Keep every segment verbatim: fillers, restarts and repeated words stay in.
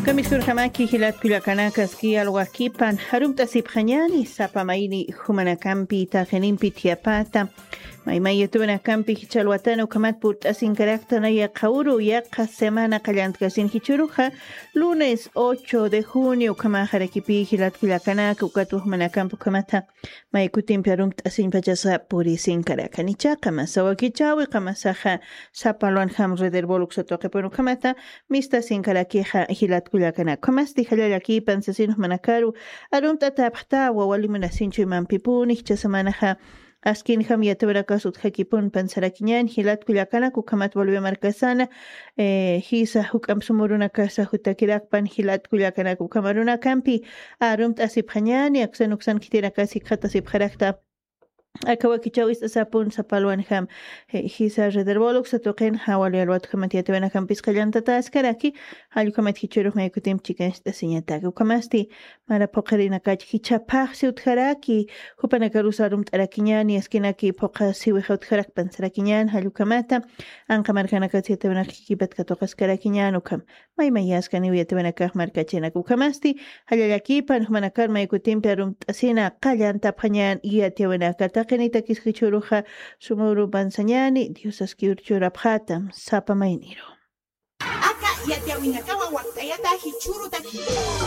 Kamiskur hamaki hilat kulakanakas ki alwakipan harumta sipkhanyani sapamaini humanakampi tagenimpi tiapata maimaya tunakampi hichalwatano kamat purt asin karaktana ya kauru ya semana kalantkasin hichuruja lunes ocho de junio kama harakipi hilat kulakanaka ukatu humanakampu kamata maikutim piarumt asin pachasa purisin karakanicha kama sawakichawi kama saha sapalwan ham rederboluk sotoqeponu kamata mista sin karakiha hilat kulakana kamasti halalaki pansasin manakaru arumta tapta wa walimuna sinchu mampipuni chasamanaha askin ham yatabraka suthakipun pansarakinyan hilat kulakana kukamat volve markasana eh hisa hukam sumuruna kasa hutakirakpan hilat kulakana kukamaruna kampi arumt asipkhanyani aksanuksan kitira kasi khata sipkharakta akawakichawis asapun sapalwan ham hisa rederboluk satoqen hawali alwat kamat yatwana kam pisqallanta taskaraki halkamat hichuruq maykutim chikansta siñataku kamasti mara poqerina kach hichapaq siutharaki hupana karusarum tarakiñani eskinaki poqa siwi hutharak pansarakiñan halkamata anqamarkana kach yatwana kibat katoqaskarakiñan ukam maymayaskani yatwana kaq markachena kamasti halalaki pan humanakar maykutim perum tasina qallanta phañan yatwana kata Kenita kiskichuruja sumuru bansañani Dios askiurchura phatam sapa mainiro. Aka yatiawinakawa waktayata hichurutaki.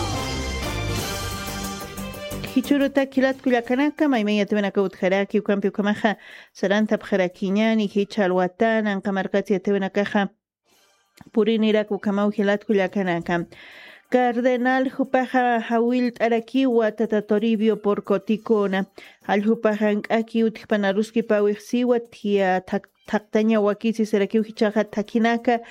Hichurutaki lat kulakanaka maimaya tuvenaka utjaraki ukampi ukamaja saranta pjarakiñani hichalwatan anqamarkati yativenakaja puriniraku kamau hilat kulakanaka. Cardenal Jupaja Hawil Arakiwa Tatatoribio por Coticona, Al Jupajan Aki Utipanaruski Pawixsiwa Tia Taktaña Wakisi Serakiu Hichaja Takinaka.